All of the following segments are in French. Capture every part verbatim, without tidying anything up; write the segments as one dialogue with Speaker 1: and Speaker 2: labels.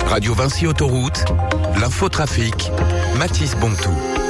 Speaker 1: Radio Vinci Autoroute, l'infotrafic, Mathis Bontou.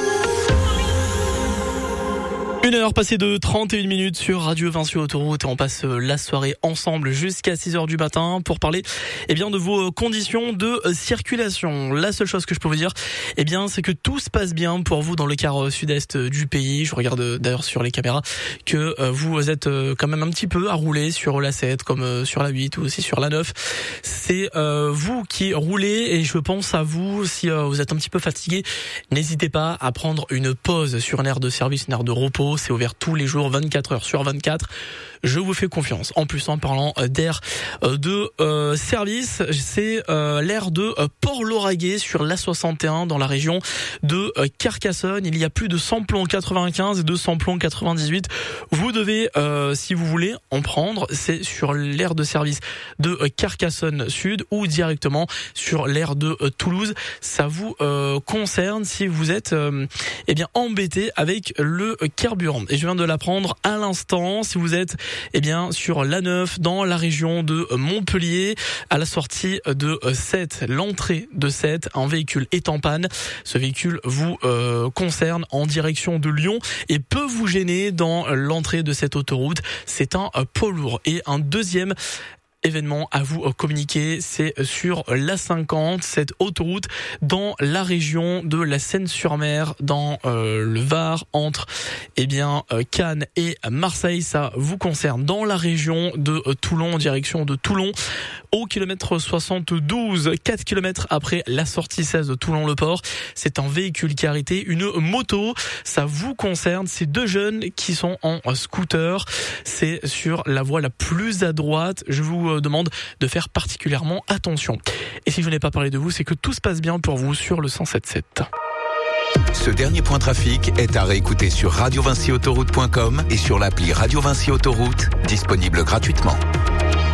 Speaker 2: Une heure passée de trente et une minutes sur Radio Vinci Autoroute et on passe la soirée ensemble jusqu'à six heures du matin pour parler eh bien, de vos conditions de circulation. La seule chose que je peux vous dire, eh bien, c'est que tout se passe bien pour vous dans le quart sud-est du pays. Je regarde d'ailleurs sur les caméras que vous êtes quand même un petit peu à rouler sur la sept comme sur la huit ou aussi sur la neuf. C'est euh, vous qui roulez et je pense à vous si euh, vous êtes un petit peu fatigué. N'hésitez pas à prendre une pause sur une aire de service, une aire de repos. C'est ouvert tous les jours, vingt-quatre heures sur vingt-quatre. Je vous fais confiance. En plus, en parlant d'aire de euh, service, c'est euh, l'aire de euh, Port-Lauragais sur l'A soixante et un dans la région de euh, Carcassonne. Il y a plus de samplons quatre-vingt-quinze et de samplons quatre-vingt-dix-huit. Vous devez, euh, si vous voulez, en prendre. C'est sur l'aire de service de euh, Carcassonne Sud ou directement sur l'aire de euh, Toulouse. Ça vous euh, concerne si vous êtes euh, eh bien embêté avec le carburant. Et je viens de l'apprendre à l'instant. Si vous êtes eh bien sur l'A neuf dans la région de Montpellier, à la sortie de sept, l'entrée de sept, un véhicule est en panne. Ce véhicule vous euh, concerne en direction de Lyon et peut vous gêner dans l'entrée de cette autoroute. C'est un poids lourd. Et un deuxième événement à vous communiquer, c'est sur l'A cinquante, cette autoroute dans la région de la Seine-sur-Mer, dans euh, le Var, entre eh bien euh, Cannes et Marseille. Ça vous concerne dans la région de euh, Toulon, en direction de Toulon, au kilomètre soixante-douze, quatre kilomètres après la sortie seize de Toulon-le-Port. C'est un véhicule qui a arrêté, une moto. Ça vous concerne, ces deux jeunes qui sont en scooter. C'est sur la voie la plus à droite. Je vous demande de faire particulièrement attention. Et si je n'ai pas parlé de vous, c'est que tout se passe bien pour vous sur le cent sept sept.
Speaker 1: Ce dernier point trafic est à réécouter sur radio vinci autoroute point com et sur l'appli Radio Vinci Autoroute, disponible gratuitement.